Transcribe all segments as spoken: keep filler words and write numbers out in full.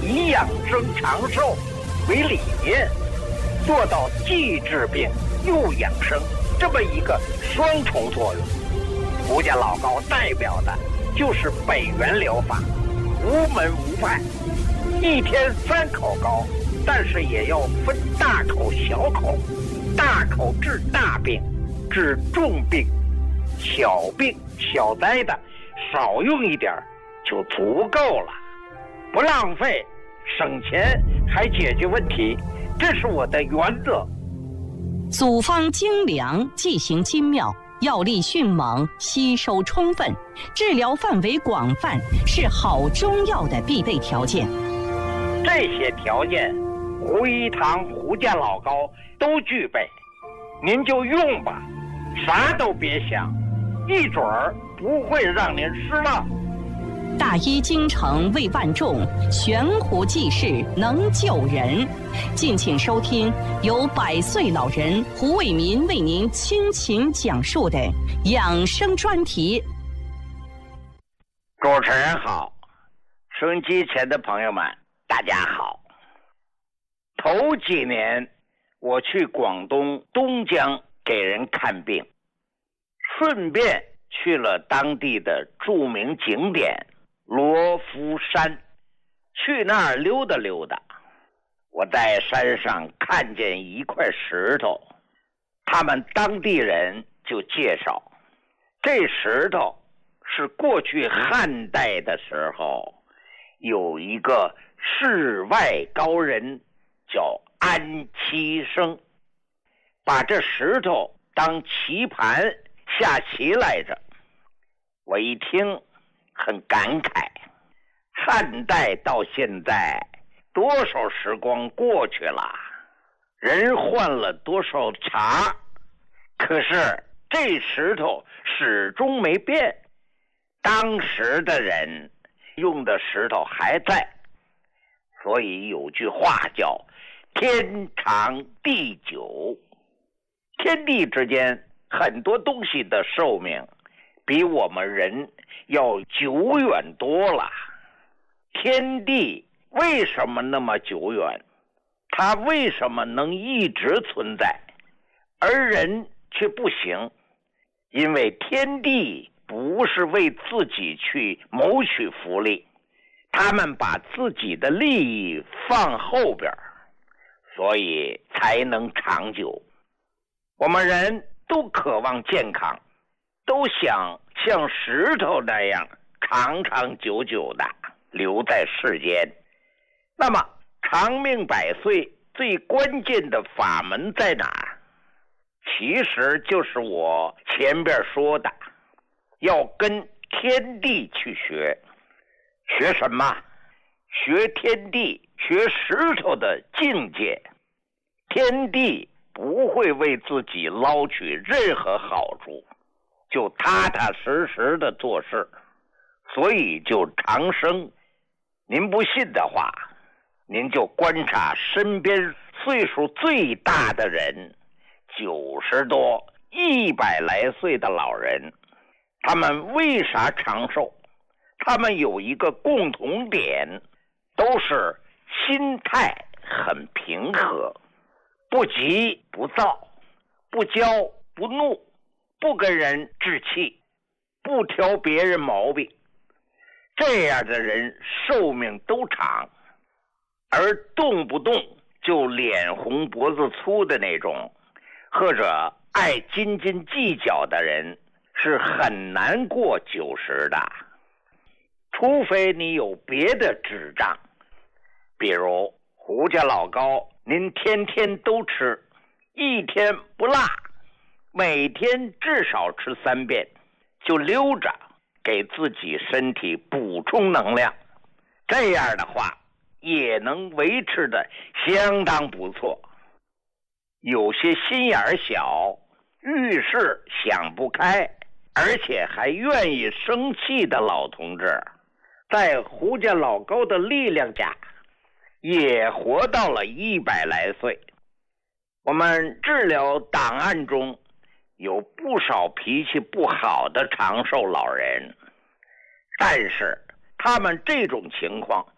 以养生长寿为理念，做到既治病又养生这么一个双重作用。胡家老高代表的就是北元疗法，无门无派，一天三口高，但是也要分大口小口，大口治大病，治重病，小病小灾的少用一点就足够了，不浪费，省钱还解决问题，这是我的原则。 组方精良，剂型精妙，药力迅猛，吸收充分，治疗范围广泛，是好中药的必备条件。 这些条件，胡一堂、胡家老高都具备，您就用吧，啥都别想，一准儿不会让您失望。 大医精诚为万众，悬壶济世能救人。敬请收听由百岁老人胡伟民为您倾情讲述的养生专题。 主持人好，收音机前的朋友们大家好。头几年我去广东东江给人看病，顺便去了当地的著名景点罗浮山，去那儿溜达溜达。我在山上看见一块石头，他们当地人就介绍，这石头是过去汉代的时候有一个世外高人叫安七生，把这石头当棋盘下棋来着。我一听很感慨，汉代到现在多少时光过去了，人换了多少茬，可是这石头始终没变，当时的人用的石头还在，所以有句话叫天长地久。天地之间很多东西的寿命比我们人要久远多了。天地为什么那么久远？它为什么能一直存在，而人却不行？因为天地不是为自己去谋取福利，他们把自己的利益放后边，所以才能长久。我们人都渴望健康，都想像石头那样长长久久的留在世间。那么长命百岁最关键的法门在哪儿？其实就是我前边说的，要跟天地去学。学什么？学天地，学石头的境界。天地不会为自己捞取任何好处，就踏踏实实的做事，所以就长生。您不信的话，您就观察身边岁数最大的人，九十多、一百来岁的老人，他们为啥长寿？他们有一个共同点，都是心态很平和，不急不躁，不骄不怒，不跟人置气，不挑别人毛病。这样的人寿命都长，而动不动就脸红脖子粗的那种，或者爱斤斤计较的人，是很难过九十的。除非你有别的智障，比如胡家老高，您天天都吃，一天不落，每天至少吃三遍，就溜着给自己身体补充能量，这样的话也能维持的相当不错。有些心眼小，遇事想不开，而且还愿意生气的老同志，在胡家老高的力量下也活到了一百来岁。我们治疗档案中有不少脾气不好的长寿老人，但是他们这种情况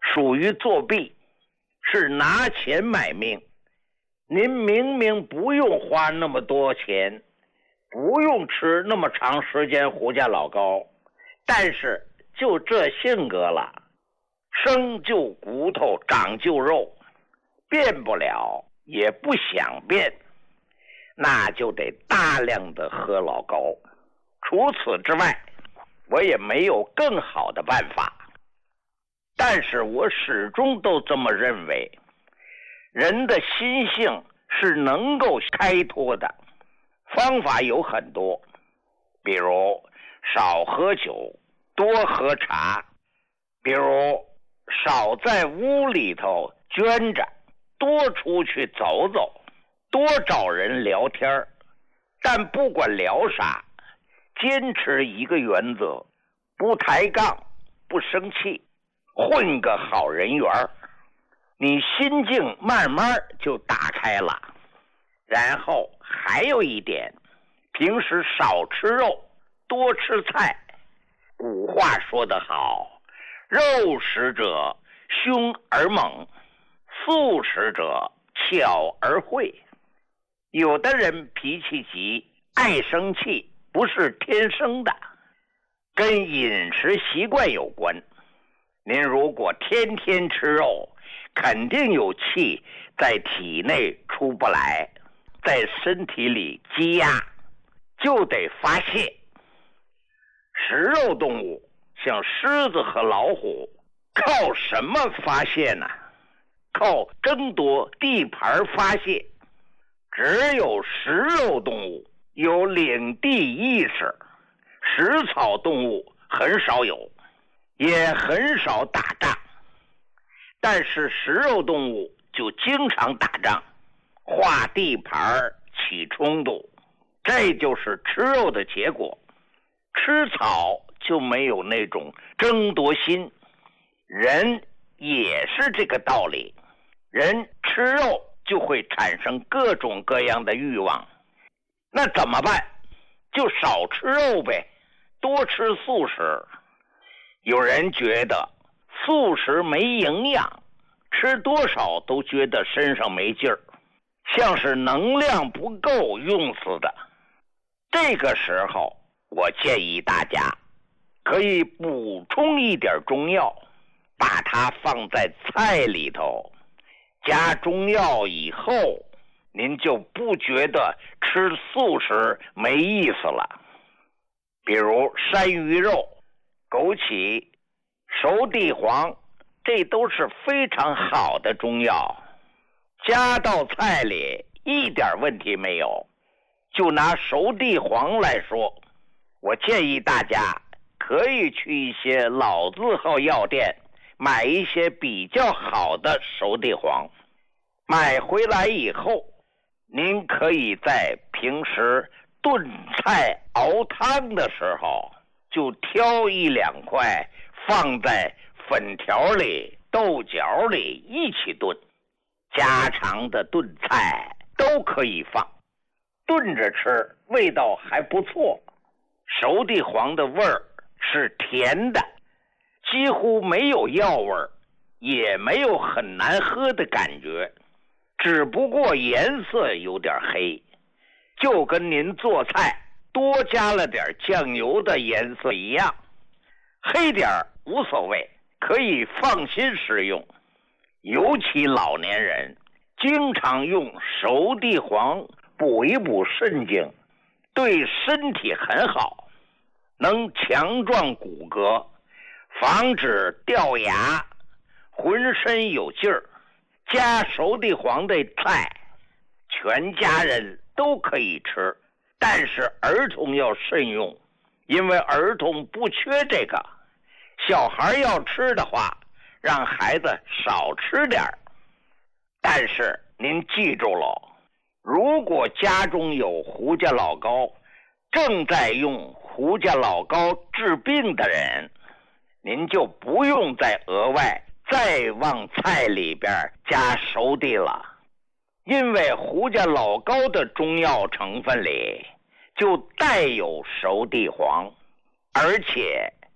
属于作弊，是拿钱买命。您明明不用花那么多钱，不用吃那么长时间胡家老高，但是就这性格了，生就骨头长就肉，变不了也不想变，那就得大量的喝老高。除此之外，我也没有更好的办法。但是我始终都这么认为，人的心性是能够开脱的，方法有很多，比如少喝酒，多喝茶，比如少在屋里头捐着，多出去走走，多找人聊天。但不管聊啥，坚持一个原则，不抬杠，不生气，混个好人缘，你心境慢慢就打开了。然后还有一点，平时少吃肉，多吃菜。古话说得好，肉食者凶而猛，素食者巧而慧。有的人脾气急，爱生气，不是天生的，跟饮食习惯有关。您如果天天吃肉，肯定有气在体内出不来，在身体里积压，就得发泄。食肉动物像狮子和老虎，靠什么发泄呢？靠争夺地盘发泄。只有食肉动物有领地意识，食草动物很少有，也很少打仗。但是食肉动物就经常打仗，划地盘，起冲突，这就是吃肉的结果。吃草就没有那种争夺心，人也是这个道理。人吃肉就会产生各种各样的欲望，那怎么办？就少吃肉呗，多吃素食。有人觉得素食没营养，吃多少都觉得身上没劲儿，像是能量不够用死的。这个时候我建议大家可以补充一点中药，把它放在菜里头，加中药以后，您就不觉得吃素食没意思了。比如山芋肉、枸杞、熟地黄，这都是非常好的中药，加到菜里一点问题没有。就拿熟地黄来说，我建议大家可以去一些老字号药店买一些比较好的熟地黄。买回来以后，您可以在平时炖菜熬汤的时候，就挑一两块放在粉条里、豆角里一起炖。家常的炖菜都可以放，炖着吃味道还不错。熟地黄的味儿是甜的，几乎没有药味儿，也没有很难喝的感觉，只不过颜色有点黑，就跟您做菜多加了点酱油的颜色一样。黑点无所谓，可以放心食用。尤其老年人经常用熟地黄补一补肾精，对身体很好，能强壮骨骼，防止掉牙，浑身有劲儿。加熟地黄的菜，全家人都可以吃，但是儿童要慎用，因为儿童不缺这个。小孩要吃的话，让孩子少吃点儿。但是您记住了，如果家中有胡家老高，正在用胡家老高治病的人，您就不用再额外再往菜里边加熟地了，因为胡家老高的中药成分里就带有熟地黄，而且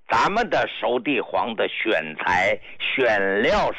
咱们的熟地黄的选材选料